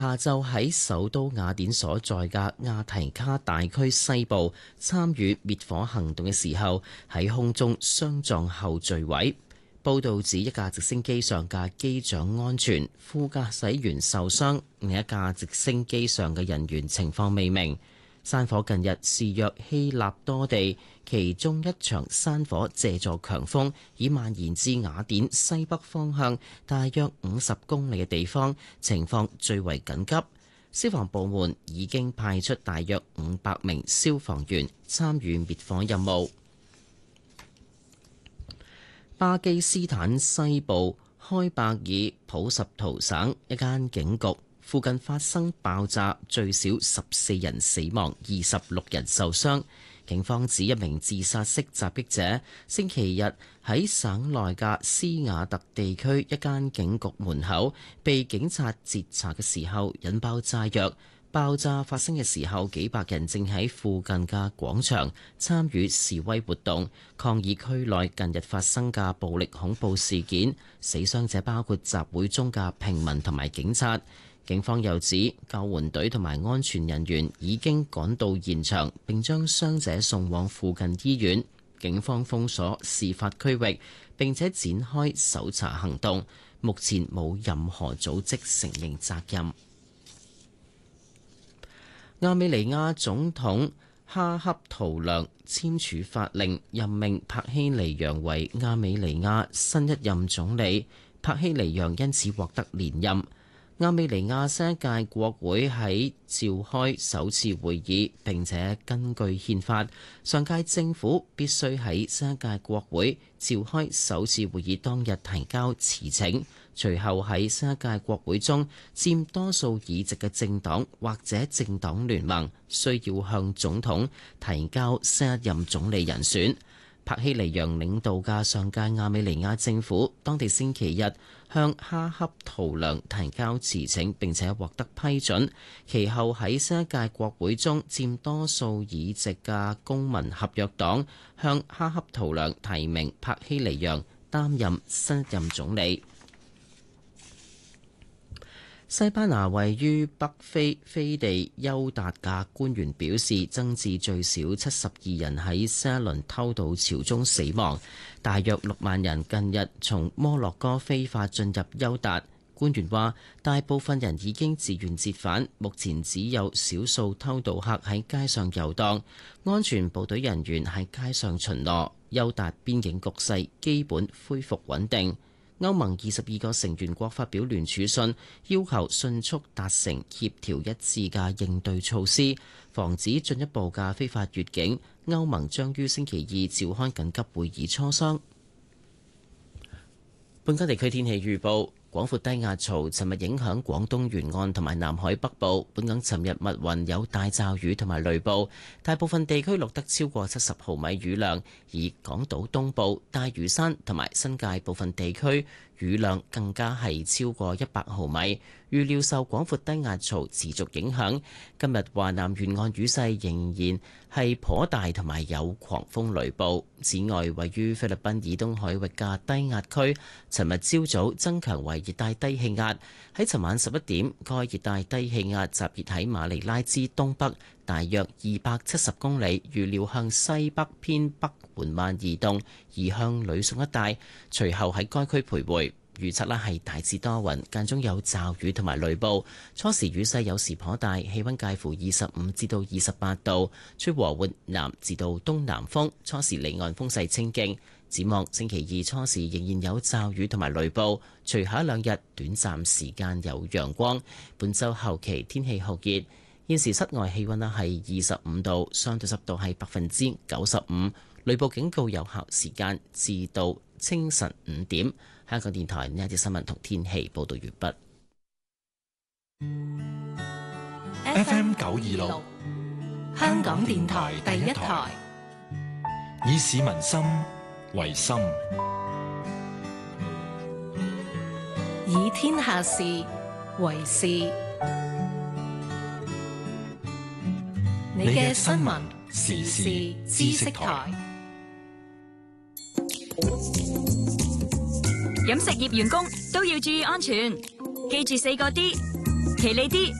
下晝喺首都雅典所在嘅亞提卡大區西部參與滅火行動嘅時候，喺空中相撞後墜毀。報導指一架直升機上嘅機長安全，副駕駛員受傷，另一架直升機上嘅人員情況未明。山火近日肆虐希臘多地，其中一場山火借助強風已蔓延至雅典西北方向大約50公里嘅地方，情況最為緊急。消防部門已經派出大約500名消防員參與滅火任務。巴基斯坦西部開伯爾普什圖省一間警局附近發生爆炸，最少14人死亡，26人受傷。警方指一名自殺式襲擊者星期日喺省內嘅斯瓦特地區一間警局門口被警察截查嘅時候引爆炸藥。爆炸發生嘅時候，幾百人正喺附近嘅廣場參與示威活動，抗議區內近日發生嘅暴力恐怖事件。死傷者包括集會中嘅平民同埋警察。警方又指救援隊同埋安全人員已經趕到現場，並將傷者送往附近醫院。警方封鎖事發區域，並且展開搜查行動。目前冇任何組織承認責任。亞美尼亞總統哈恰圖良簽署法令，任命帕希尼揚為亞美尼亞新一任總理。帕希尼揚因此獲得連任。亞美尼亞新一屆國會喺召開首次會議，並且根據憲法，上屆政府必須喺新一屆國會召開首次會議當日提交辭呈。隨後喺新一屆國會中佔多數議席嘅政黨或者政黨聯盟需要向總統提交新一任總理人選。帕希尼揚領導嘅上屆亞美尼亞政府當地星期日向哈恰圖良提交辭呈，並且獲得批准。其後喺新一屆國會中佔多數議席嘅公民合約黨向哈恰圖良提名帕希尼揚擔任新一任總理。西班牙位於北非飛地休達嘅官員表示，增至最少72人喺新一輪偷渡潮中死亡，大約6萬人近日從摩洛哥非法進入休達。官員話，大部分人已經自願折返，目前只有少數偷渡客喺街上遊蕩，安全部隊人員喺街上巡邏。休達邊境局勢基本恢復穩定。歐盟22個成員國發表聯署信，要求迅速達成協調一致嘅應對措施，防止進一步嘅非法越境。歐盟將於星期二召開緊急會議磋商。本港地區天氣預報。廣闊低壓槽尋日影響廣東沿岸同埋南海北部，本港尋日密雲有大驟雨同埋雷暴，大部分地區錄得超過70毫米雨量，而港島東部、大嶼山同埋新界部分地區雨量更加係超過100毫米。預料受廣闊低壓槽持續影響，今日華南沿岸雨勢仍然係頗大同埋有狂風雷暴。此外，位於菲律賓以東海域嘅低壓區，尋日朝早增強為熱帶低氣壓。喺尋晚11點，該熱帶低氣壓集結喺馬尼拉之東北，大約270公里，預料向西北偏北緩慢移動，移向呂宋一帶，隨後喺該區徘徊。預測係大致多雲，間中有驟雨同埋雷暴，初時雨勢有時頗大，氣溫介乎25至到28度，吹和緩南至到東南風，初時離岸風勢清勁。展望星期二初時仍然有驟雨同埋雷暴，隨後一兩日短暫時間有陽光。本週後期天氣酷熱，現時室外氣溫係25度，相對濕度係95%，雷暴警告有效時間至到清晨5點。香港電台呢一節新聞同天氣報道完畢。FM 926，香港電台第一台，以市民心為心， 以天下事為事。你嘅新聞時事知識台。 飲食業員工都要注意安全，記住4個D： 企利啲，